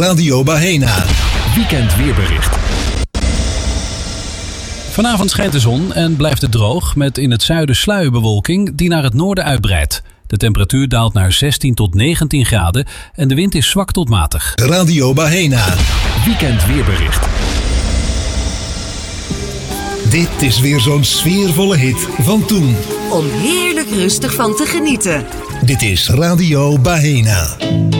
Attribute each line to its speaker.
Speaker 1: Radio Bahena.
Speaker 2: Weekend weerbericht. Vanavond schijnt de zon en blijft het droog met in het zuiden sluierbewolking die naar het noorden uitbreidt. De temperatuur daalt naar 16 tot 19 graden en de wind is zwak tot matig.
Speaker 1: Radio Bahena.
Speaker 2: Weekend weerbericht.
Speaker 1: Dit is weer zo'n sfeervolle hit van toen.
Speaker 3: Om heerlijk rustig van te genieten.
Speaker 1: Dit is Radio Bahena.